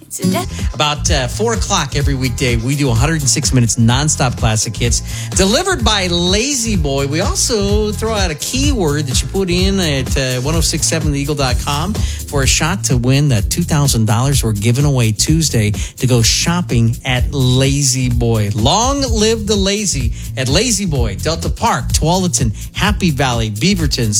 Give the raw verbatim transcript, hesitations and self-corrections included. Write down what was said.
About uh, four o'clock every weekday, we do one hundred six minutes nonstop classic hits delivered by Lazy Boy. We also throw out a keyword that you put in at uh, ten sixty-seven the eagle dot com for a shot to win that two thousand dollars we're giving away Tuesday to go shopping at Lazy Boy. Long live the lazy at Lazy Boy, Delta Park, Tualatin, Happy Valley, Beaverton,